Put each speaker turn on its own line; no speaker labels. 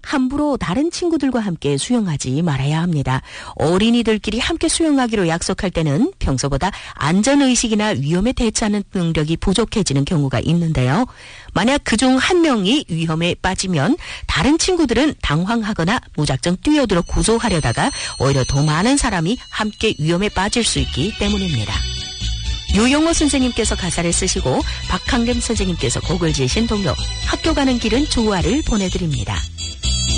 함부로 다른 친구들과 함께 수영하지 말아야 합니다. 어린이들끼리 함께 수영하기로 약속할 때는 평소보다 안전의식이나 위험에 대처하는 능력이 부족해지는 경우가 있는데요. 만약 그중 한 명이 위험에 빠지면 다른 친구들은 당황하거나 무작정 뛰어들어 구조하려다가 오히려 더 많은 사람이 함께 위험에 빠질 수 있기 때문입니다. 유영호 선생님께서 가사를 쓰시고 박한겸 선생님께서 곡을 지으신 동요 학교 가는 길은 조화를 보내드립니다.